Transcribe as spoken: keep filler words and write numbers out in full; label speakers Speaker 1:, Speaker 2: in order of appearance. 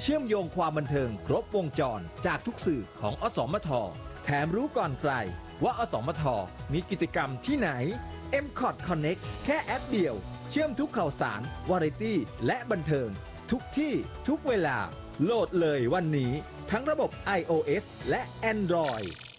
Speaker 1: เชื่อมโยงความบันเทิงครบวงจรจากทุกสื่อของอสมทแถมรู้ก่อนใครว่าอสมทมีกิจกรรมที่ไหน เอ็ม คอท Connect แค่แอปเดียวเชื่อมทุกข่าวสารวาไรตี้และบันเทิงทุกที่ทุกเวลาโหลดเลยวันนี้ทั้งระบบ ไอ โอ เอส และ Android